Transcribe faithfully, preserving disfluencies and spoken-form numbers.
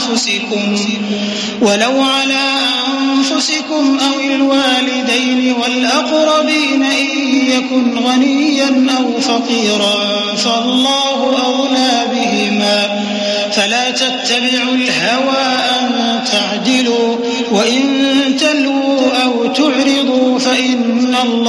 أنفسكم ولو على أنفسكم أو الوالدين والأقربين إن يكن غنيا أو فقيرا فالله أولى بهما فلا تتبعوا الهوى أن تعدلوا وإن تلووا أو تعرضوا فإن الله